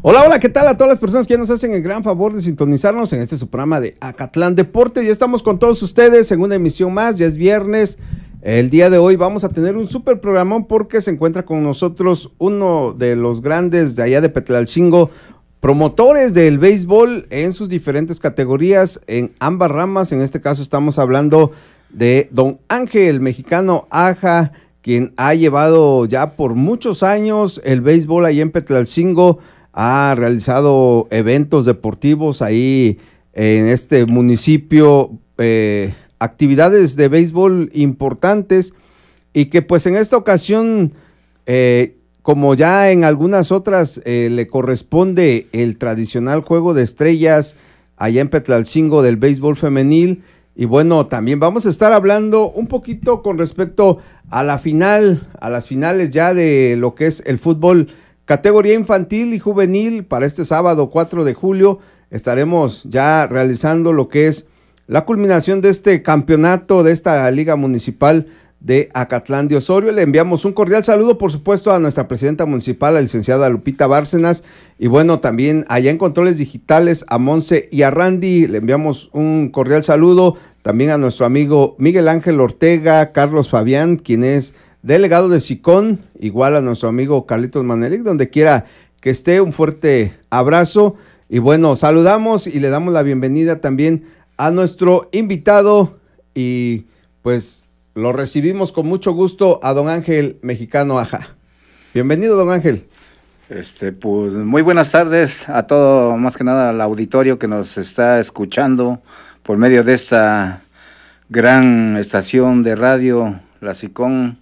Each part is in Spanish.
Hola, hola, ¿qué tal a todas las personas que ya nos hacen el gran favor de sintonizarnos en este su programa de Acatlán Deportes? Ya estamos con todos ustedes en una emisión más, ya es viernes. El día de hoy vamos a tener un súper programón porque se encuentra con nosotros uno de los grandes de allá de Petlalcingo, promotores del béisbol en sus diferentes categorías, en ambas ramas. En este caso estamos hablando de don Ángel Mexicano Aja, quien ha llevado ya por muchos años el béisbol allá en Petlalcingo. Ha realizado eventos deportivos ahí en este municipio, actividades de béisbol importantes, y que pues en esta ocasión, como ya en algunas otras, le corresponde el tradicional juego de estrellas allá en Petlalcingo del béisbol femenil. Y bueno, también vamos a estar hablando un poquito con respecto a la final, a las finales ya de lo que es el fútbol categoría infantil y juvenil. Para este sábado 4 de julio estaremos ya realizando lo que es la culminación de este campeonato de esta liga municipal de Acatlán de Osorio. Le enviamos un cordial saludo, por supuesto, a nuestra presidenta municipal, la licenciada Lupita Bárcenas, y bueno, también allá en controles digitales a Monse y a Randy. Le enviamos un cordial saludo también a nuestro amigo Miguel Ángel Ortega, Carlos Fabián, quien es delegado de SICON, igual a nuestro amigo Carlitos Manelik, donde quiera que esté, un fuerte abrazo. Y bueno, saludamos y le damos la bienvenida también a nuestro invitado, y pues lo recibimos con mucho gusto a don Ángel Mexicano Aja. Bienvenido, don Ángel. Pues muy buenas tardes a todo, más que nada al auditorio que nos está escuchando por medio de esta gran estación de radio, la SICON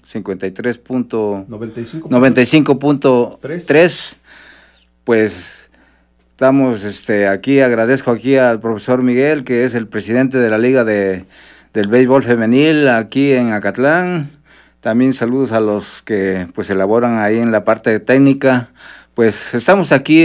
95.3. Pues estamos aquí, agradezco aquí al profesor Miguel, que es el presidente de la Liga del Béisbol Femenil aquí en Acatlán. También saludos a los que pues elaboran ahí en la parte técnica. Pues estamos aquí